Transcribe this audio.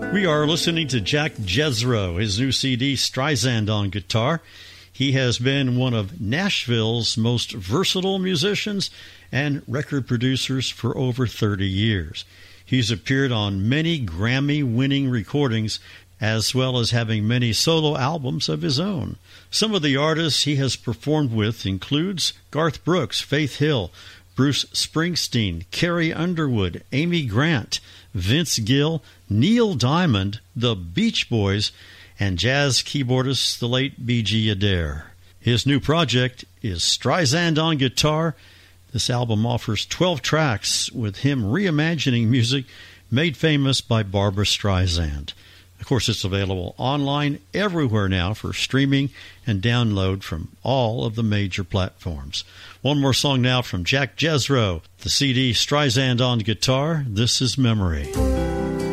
We are listening to Jack Jezro, his new CD, Streisand on Guitar. He has been one of Nashville's most versatile musicians and record producers for over 30 years. He's appeared on many Grammy-winning recordings, as well as having many solo albums of his own. Some of the artists he has performed with includes Garth Brooks, Faith Hill, Bruce Springsteen, Carrie Underwood, Amy Grant, Vince Gill, Neil Diamond, the Beach Boys, and jazz keyboardist the late B.G. Adair. His new project is Streisand on Guitar. This album offers 12 tracks with him reimagining music made famous by Barbra Streisand. Of course, it's available online everywhere now for streaming and download from all of the major platforms. One more song now from Jack Jezro, the CD Streisand on Guitar. This is Memory.